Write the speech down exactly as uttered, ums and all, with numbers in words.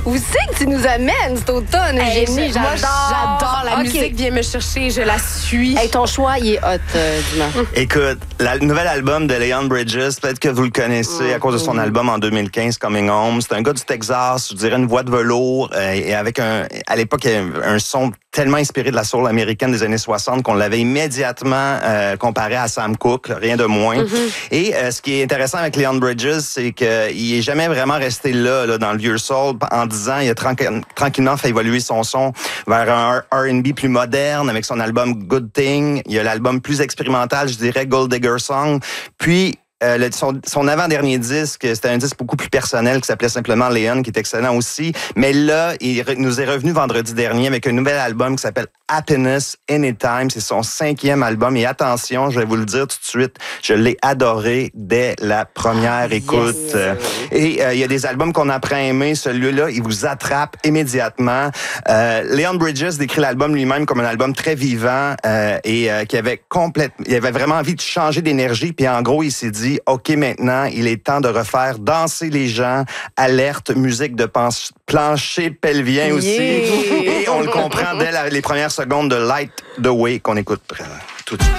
Où c'est que tu nous amènes cet automne, Hey, Eugénie? je- moi, j'adore. La OK. musique vient me chercher, je la suis. Hey, ton choix, il est hot, euh, Dumas. Écoute, la- le nouvel album de Leon Bridges, peut-être que vous le connaissez à cause de son album en deux mille quinze, Coming Home. C'est un gars du Texas, je dirais une voix de velours, euh, et avec un, à l'époque, un, un son tellement inspiré de la soul américaine des années soixante qu'on l'avait immédiatement euh, comparé à Sam Cooke, rien de moins. Mm-hmm. Et euh, ce qui est intéressant avec Leon Bridges, c'est qu'il est jamais vraiment resté là, là, dans le vieux soul, en disant, il a tranqu- tranquillement fait évoluer son son vers un R and B plus moderne avec son album Good Thing. Il y a l'album plus expérimental, je dirais, Gold Digger Song. Puis, Euh, le, son, son avant-dernier disque, c'était un disque beaucoup plus personnel qui s'appelait simplement Léon, qui est excellent aussi. Mais là, il re, nous est revenu vendredi dernier avec un nouvel album qui s'appelle Happiness Anytime. C'est son cinquième album. Et attention, je vais vous le dire tout de suite, je l'ai adoré dès la première ah, écoute. Yes. Et euh, il y a des albums qu'on apprend à aimer. Celui-là, il vous attrape immédiatement. Euh, Leon Bridges décrit l'album lui-même comme un album très vivant euh, et euh, qui avait complètement, il avait vraiment envie de changer d'énergie. Puis en gros, il s'est dit, OK, maintenant, il est temps de refaire danser les gens. Alerte, musique de plancher, plancher pelvien aussi. Yeah. Et on le comprend dès la, les premières secondes de Light the Way qu'on écoute tout de suite.